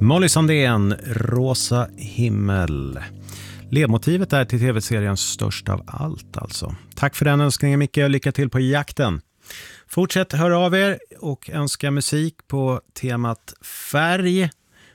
Molly Sandén, Rosa himmel. Ledmotivet är till tv-serien Störst av allt alltså. Tack för den önskningen Micke och lycka till på jakten. Fortsätt höra av er och önska musik på temat färg.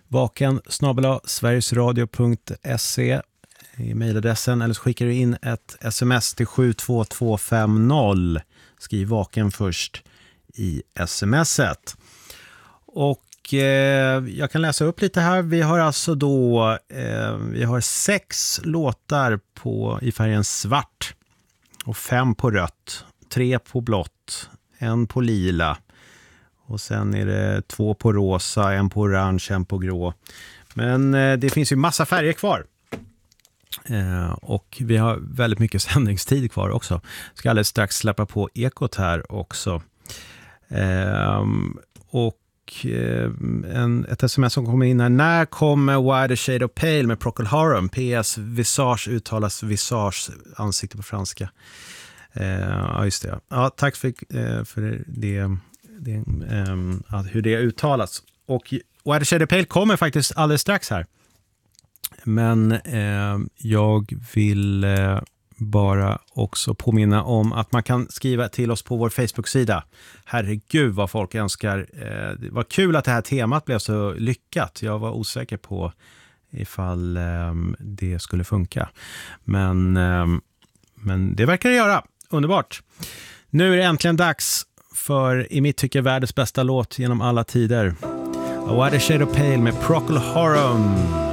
vaken@sverigesradio.se i mejladressen eller så skickar du in ett sms till 72250. Skriv vaken först i smset. Och jag kan läsa upp lite här. Vi har alltså då vi har 6 låtar i färgen svart och 5 på rött, 3 på blått, 1 på lila och sen är det 2 på rosa, 1 på orange, 1 på grå. Men det finns ju massa färger kvar. Och vi har väldigt mycket sändningstid kvar också. Ska alldeles strax släppa på ekot här också. Och ett sms som kommer in här. När kommer Wider Shade of Pale med Procol Harum? PS visage uttalas visage, ansikte på franska. Ja, just det. Ja, tack för det hur det uttalas. Och Wider Shade of Pale kommer faktiskt alldeles strax här. Men jag vill bara också påminna om att man kan skriva till oss på vår Facebook-sida. Herregud vad folk önskar. Det var kul att det här temat blev så lyckat. Jag var osäker på ifall det skulle funka. Men det verkar det göra. Underbart. Nu är det äntligen dags för, i mitt tycke, världens bästa låt genom alla tider. A Wider Shade of Pale med Procol Harum.